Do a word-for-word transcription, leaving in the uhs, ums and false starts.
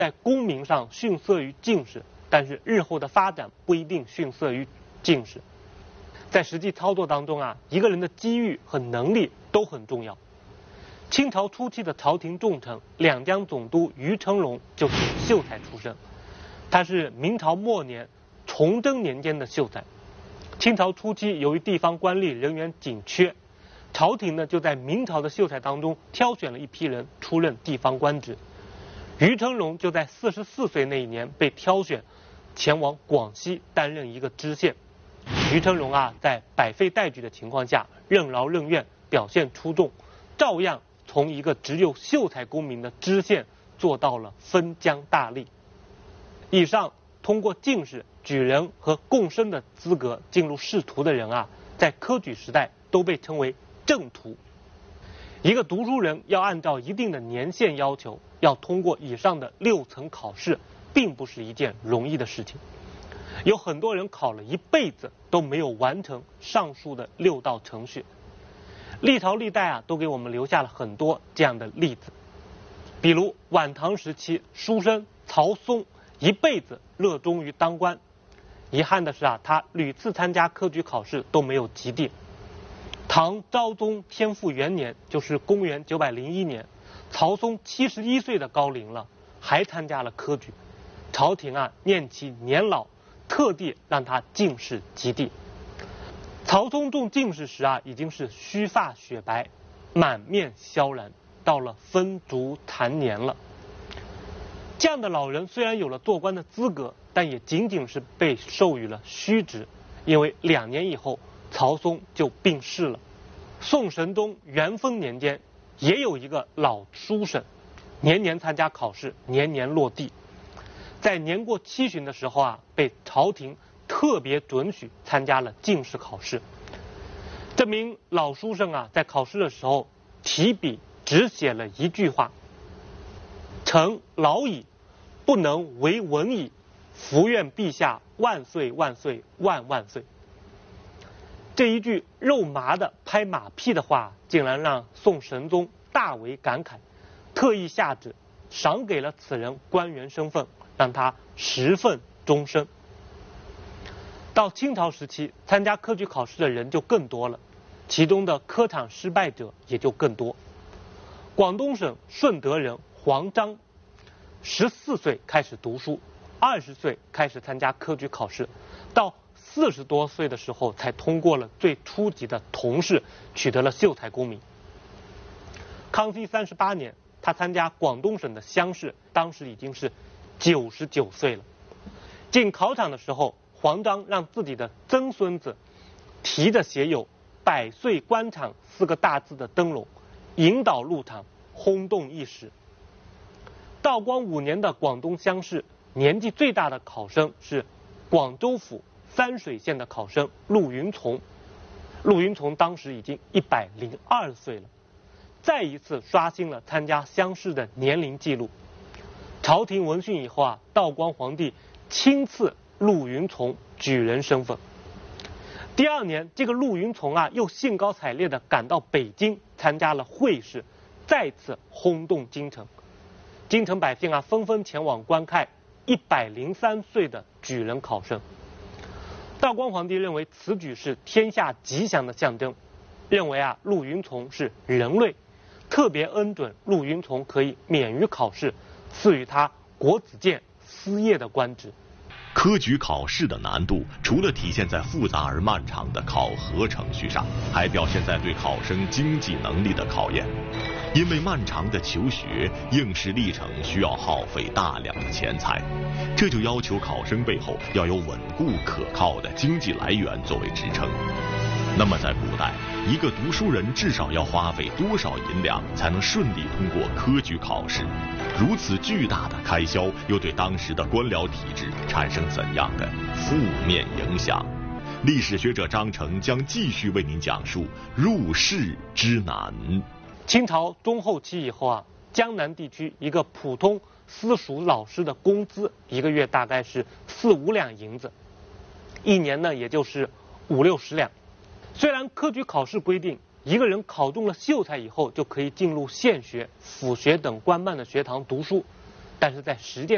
在功名上逊色于进士，但是日后的发展不一定逊色于进士。在实际操作当中啊，一个人的机遇和能力都很重要。清朝初期的朝廷重臣两江总督于成龙就是秀才出身，他是明朝末年崇祯年间的秀才。清朝初期，由于地方官吏人员紧缺，朝廷呢就在明朝的秀才当中挑选了一批人出任地方官职。于成龙就在四十四岁那一年被挑选前往广西担任一个知县。于成龙啊，在百废待举的情况下，任劳任怨，表现出众，照样从一个只有秀才功名的知县做到了封疆大吏。以上通过进士、举人和贡生的资格进入仕途的人啊，在科举时代都被称为正途。一个读书人要按照一定的年限要求，要通过以上的六层考试，并不是一件容易的事情。有很多人考了一辈子都没有完成上述的六道程序。历朝历代啊，都给我们留下了很多这样的例子。比如晚唐时期，书生曹嵩一辈子热衷于当官，遗憾的是啊，他屡次参加科举考试都没有及第。唐昭宗天复元年，就是公元九百零一年，曹嵩七十一岁的高龄了，还参加了科举。朝廷啊念其年老，特地让他进士及第。曹嵩中进士时啊，已经是须发雪白，满面萧然，到了风烛残年了。这样的老人虽然有了做官的资格，但也仅仅是被授予了虚职，因为两年以后曹嵩就病逝了。宋神宗元丰年间，也有一个老书生，年年参加考试，年年落第。在年过七旬的时候啊，被朝廷特别准许参加了进士考试。这名老书生啊，在考试的时候提笔只写了一句话：臣老矣，不能为文矣，伏愿陛下万岁万岁万万岁。这一句肉麻的拍马屁的话，竟然让宋神宗大为感慨，特意下旨赏给了此人官员身份，让他十分终身。到清朝时期，参加科举考试的人就更多了，其中的科场失败者也就更多。广东省顺德人黄章，十四岁开始读书，二十岁开始参加科举考试，到四十多岁的时候才通过了最初级的童试，取得了秀才功名。康熙三十八年，他参加广东省的乡试，当时已经是九十九岁了。进考场的时候，黄章让自己的曾孙子提着写有百岁官场四个大字的灯笼，引导入场，轰动一时。道光五年的广东乡试，年纪最大的考生是广州府三水县的考生陆云从。陆云从当时已经一百零二岁了，再一次刷新了参加乡试的年龄记录。朝廷闻讯以后啊，道光皇帝亲赐陆云从举人身份。第二年，这个陆云从啊，又兴高采烈地赶到北京参加了会试，再次轰动京城。京城百姓啊，纷纷前往观看一百零三岁的举人考生。道光皇帝认为此举是天下吉祥的象征，认为啊陆云从是人类，特别恩准陆云从可以免于考试，赐予他国子监司业的官职。 科举考试的难度，除了体现在复杂而漫长的考核程序上，还表现在对考生经济能力的考验。因为漫长的求学应试历程需要耗费大量的钱财，这就要求考生背后要有稳固可靠的经济来源作为支撑。那么在古代，一个读书人至少要花费多少银两才能顺利通过科举考试？如此巨大的开销又对当时的官僚体制产生怎样的负面影响？历史学者张成将继续为您讲述入仕之难。 清朝中后期以后啊，江南地区一个普通私塾老师的工资一个月大概是四五两银子，一年呢也就是五六十两。虽然科举考试规定一个人考中了秀才以后就可以进入县学、府学等官办的学堂读书，但是在实践